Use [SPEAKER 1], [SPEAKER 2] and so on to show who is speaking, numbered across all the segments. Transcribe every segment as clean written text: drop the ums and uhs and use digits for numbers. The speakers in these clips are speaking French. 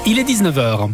[SPEAKER 1] Il est 19h.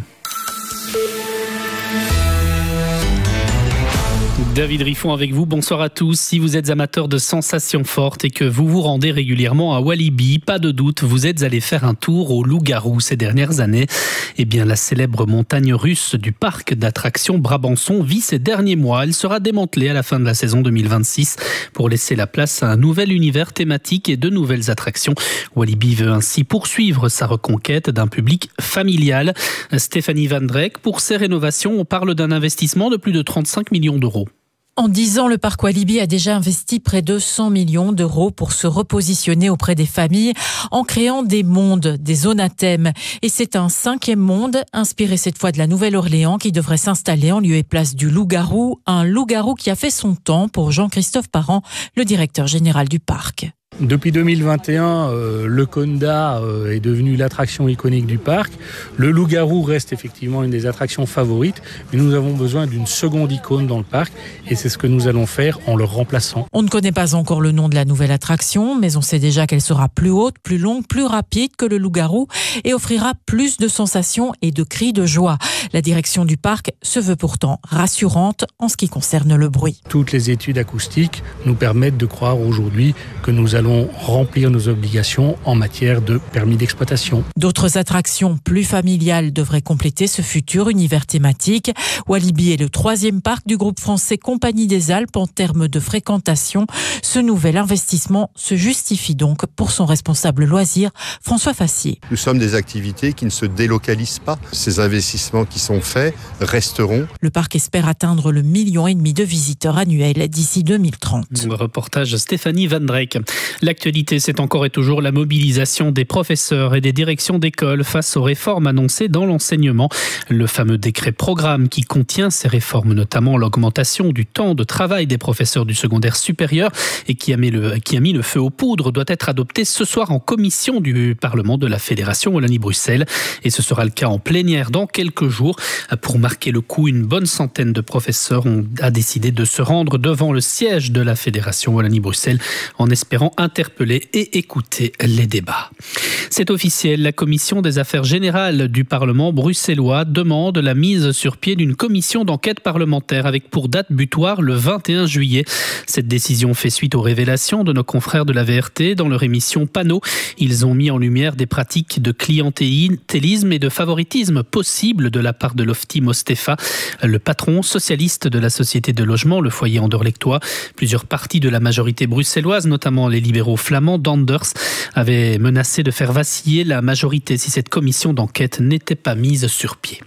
[SPEAKER 1] David Riffon avec vous, bonsoir à tous. Si vous êtes amateur de sensations fortes et que vous vous rendez régulièrement à Walibi, pas de doute, vous êtes allé faire un tour au Loup-Garou ces dernières années. Eh bien, la célèbre montagne russe du parc d'attractions Brabançon vit ses derniers mois. Elle sera démantelée à la fin de la saison 2026 pour laisser la place à un nouvel univers thématique et de nouvelles attractions. Walibi veut ainsi poursuivre sa reconquête d'un public familial. Stéphanie Van Drek, pour ces rénovations, on parle d'un investissement de plus de 35 millions d'euros.
[SPEAKER 2] En 10 ans, le parc Walibi a déjà investi près de 100 millions d'euros pour se repositionner auprès des familles en créant des mondes, des zones à thème. Et c'est un 5e monde, inspiré cette fois de la Nouvelle-Orléans, qui devrait s'installer en lieu et place du Loup-Garou. Un Loup-Garou qui a fait son temps pour Jean-Christophe Parent, le directeur général du parc.
[SPEAKER 3] Depuis 2021, le Conda est devenu l'attraction iconique du parc. Le Loup-Garou reste effectivement une des attractions favorites, mais nous avons besoin d'une seconde icône dans le parc et c'est ce que nous allons faire en le remplaçant.
[SPEAKER 2] On ne connaît pas encore le nom de la nouvelle attraction, mais on sait déjà qu'elle sera plus haute, plus longue, plus rapide que le Loup-Garou et offrira plus de sensations et de cris de joie. La direction du parc se veut pourtant rassurante en ce qui concerne le bruit.
[SPEAKER 3] Toutes les études acoustiques nous permettent de croire aujourd'hui que nous allons remplir nos obligations en matière de permis d'exploitation.
[SPEAKER 2] D'autres attractions plus familiales devraient compléter ce futur univers thématique. Walibi est le 3e parc du groupe français Compagnie des Alpes en termes de fréquentation. Ce nouvel investissement se justifie donc pour son responsable loisir, François Fassier.
[SPEAKER 4] Nous sommes des activités qui ne se délocalisent pas. Ces investissements qui sont faits resteront.
[SPEAKER 2] Le parc espère atteindre le 1,5 million de visiteurs annuels d'ici 2030.
[SPEAKER 1] Reportage Stéphanie Van Drek. L'actualité, c'est encore et toujours la mobilisation des professeurs et des directions d'école face aux réformes annoncées dans l'enseignement. Le fameux décret programme qui contient ces réformes, notamment l'augmentation du temps de travail des professeurs du secondaire supérieur et qui a mis le feu aux poudres, doit être adopté ce soir en commission du Parlement de la Fédération Wallonie-Bruxelles. Et ce sera le cas en plénière dans quelques jours. Pour marquer le coup, une bonne centaine de professeurs a décidé de se rendre devant le siège de la Fédération Wallonie-Bruxelles en espérant interpeller et écouter les débats. C'est officiel, la commission des affaires générales du Parlement bruxellois demande la mise sur pied d'une commission d'enquête parlementaire avec pour date butoir le 21 juillet. Cette décision fait suite aux révélations de nos confrères de la VRT dans leur émission Panneau. Ils ont mis en lumière des pratiques de clientélisme et de favoritisme possibles de la part de Lofty Mostefa, le patron socialiste de la société de logement, le foyer anderlechtois. Plusieurs partis de la majorité bruxelloise, notamment les libéraux flamands d'Anders, avaient menacé de faire vaciller la majorité si cette commission d'enquête n'était pas mise sur pied.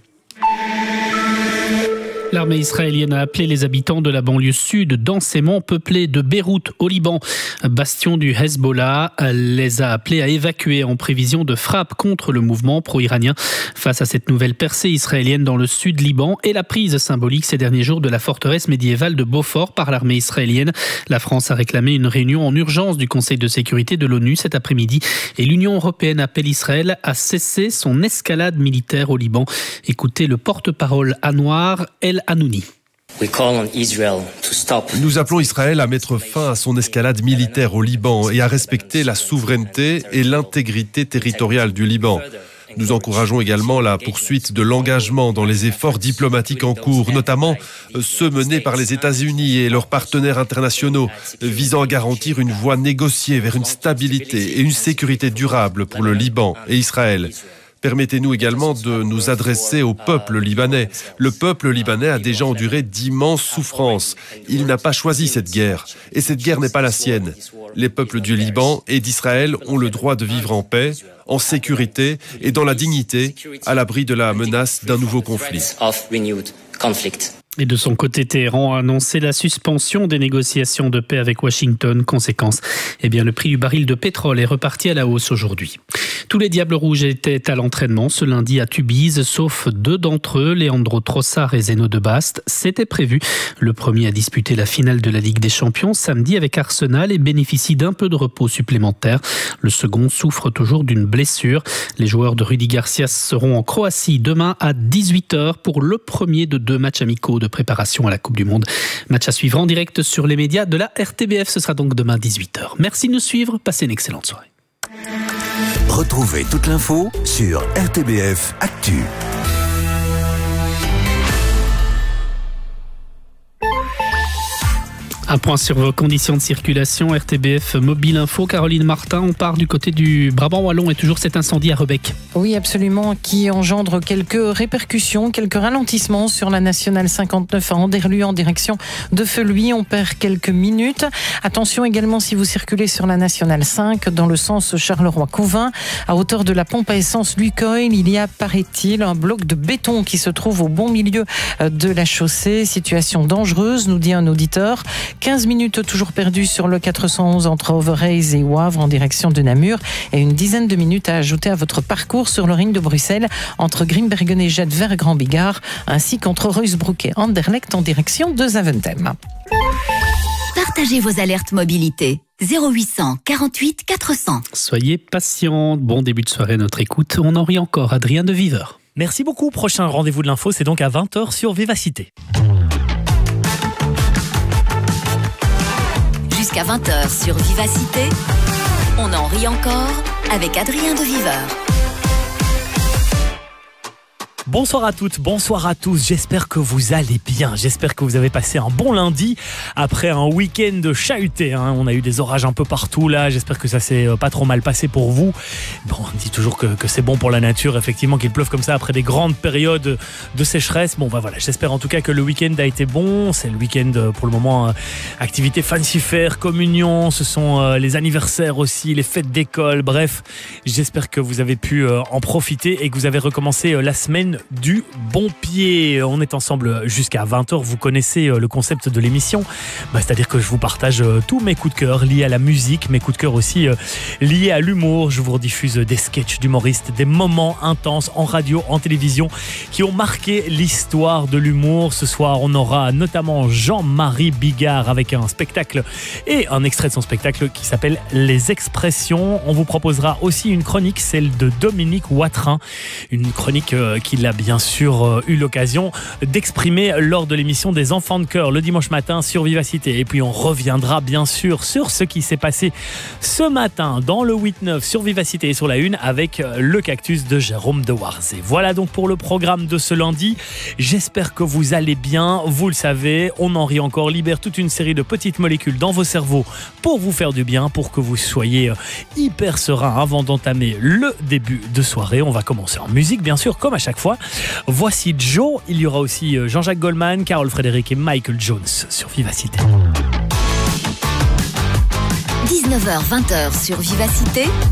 [SPEAKER 1] L'armée israélienne a appelé les habitants de la banlieue sud densément peuplée de Beyrouth au Liban, bastion du Hezbollah, les a appelés à évacuer en prévision de frappes contre le mouvement pro-iranien. Face à cette nouvelle percée israélienne dans le sud Liban et la prise symbolique ces derniers jours de la forteresse médiévale de Beaufort par l'armée israélienne, la France a réclamé une réunion en urgence du Conseil de sécurité de l'ONU cet après-midi et l'Union européenne appelle Israël à cesser son escalade militaire au Liban. Écoutez le porte-parole Anouar El Hanouni.
[SPEAKER 5] Nous appelons Israël à mettre fin à son escalade militaire au Liban et à respecter la souveraineté et l'intégrité territoriale du Liban. Nous encourageons également la poursuite de l'engagement dans les efforts diplomatiques en cours, notamment ceux menés par les États-Unis et leurs partenaires internationaux, visant à garantir une voie négociée vers une stabilité et une sécurité durable pour le Liban et Israël. Permettez-nous également de nous adresser au peuple libanais. Le peuple libanais a déjà enduré d'immenses souffrances. Il n'a pas choisi cette guerre. Et cette guerre n'est pas la sienne. Les peuples du Liban et d'Israël ont le droit de vivre en paix, en sécurité et dans la dignité, à l'abri de la menace d'un nouveau conflit.
[SPEAKER 1] Et de son côté, Téhéran a annoncé la suspension des négociations de paix avec Washington. Conséquence, le prix du baril de pétrole est reparti à la hausse aujourd'hui. Tous les Diables Rouges étaient à l'entraînement ce lundi à Tubize, sauf 2 d'entre eux, Leandro Trossard et Zeno de Bast. C'était prévu. Le premier a disputé la finale de la Ligue des Champions samedi avec Arsenal et bénéficie d'un peu de repos supplémentaire. Le second souffre toujours d'une blessure. Les joueurs de Rudy Garcia seront en Croatie demain à 18h pour le premier de 2 matchs amicaux de préparation à la Coupe du Monde. Match à suivre en direct sur les médias de la RTBF. Ce sera donc demain 18h. Merci de nous suivre. Passez une excellente soirée.
[SPEAKER 6] Retrouvez toute l'info sur RTBF Actu.
[SPEAKER 1] Un point sur vos conditions de circulation, RTBF Mobile Info. Caroline Martin, on part du côté du Brabant Wallon et toujours cet incendie à Rebec.
[SPEAKER 2] Oui, absolument, qui engendre quelques répercussions, quelques ralentissements sur la nationale 59 à Anderluy en direction de Feluy. On perd quelques minutes. Attention également si vous circulez sur la nationale 5 dans le sens Charleroi-Couvin. À hauteur de la pompe à essence Lukoil, il y a, paraît-il, un bloc de béton qui se trouve au bon milieu de la chaussée. Situation dangereuse, nous dit un auditeur. 15 minutes toujours perdues sur le 411 entre Overijse et Wavre en direction de Namur et une dizaine de minutes à ajouter à votre parcours sur le ring de Bruxelles entre Grimbergen et Jette vers Grand Bigard ainsi qu'entre Ruysbroek et Anderlecht en direction de Zaventem.
[SPEAKER 7] Partagez vos alertes mobilité. 0800 48 400.
[SPEAKER 1] Soyez patients. Bon début de soirée à notre écoute. On en rit encore. Adrien de Viveur.
[SPEAKER 8] Merci beaucoup. Prochain rendez-vous de l'info, c'est donc à 20h sur Vivacité.
[SPEAKER 7] Jusqu'à 20h sur Vivacité, on en rit encore avec Adrien de Viveur.
[SPEAKER 8] Bonsoir à toutes, bonsoir à tous, j'espère que vous allez bien, j'espère que vous avez passé un bon lundi après un week-end chahuté, on a eu des orages un peu partout là, j'espère que ça s'est pas trop mal passé pour vous. Bon, on dit toujours que c'est bon pour la nature, effectivement, qu'il pleuve comme ça après des grandes périodes de sécheresse. Bon bah voilà, j'espère en tout cas que le week-end a été bon, c'est le week-end pour le moment, activité fancy fair, communion, ce sont les anniversaires aussi, les fêtes d'école, bref, j'espère que vous avez pu en profiter et que vous avez recommencé la semaine du bon pied. On est ensemble jusqu'à 20h. Vous connaissez le concept de l'émission. C'est-à-dire que je vous partage tous mes coups de cœur liés à la musique, mes coups de cœur aussi liés à l'humour. Je vous rediffuse des sketchs d'humoristes, des moments intenses en radio, en télévision qui ont marqué l'histoire de l'humour. Ce soir, on aura notamment Jean-Marie Bigard avec un spectacle et un extrait de son spectacle qui s'appelle Les Expressions. On vous proposera aussi une chronique, celle de Dominique Watrin. Une chronique qu'il a bien sûr eu l'occasion d'exprimer lors de l'émission des Enfants de Cœur le dimanche matin sur Vivacité. Et puis on reviendra bien sûr sur ce qui s'est passé ce matin dans le 8-9 sur Vivacité et sur la Une avec le cactus de Jérôme de Warzé. Voilà donc pour le programme de ce lundi. J'espère que vous allez bien. Vous le savez, on en rit encore, libère toute une série de petites molécules dans vos cerveaux pour vous faire du bien, pour que vous soyez hyper serein avant d'entamer le début de soirée. On va commencer en musique bien sûr, comme à chaque fois. Voici Joe, il y aura aussi Jean-Jacques Goldman, Carole Frédéric et Michael Jones sur Vivacité.
[SPEAKER 7] 19h-20h sur Vivacité.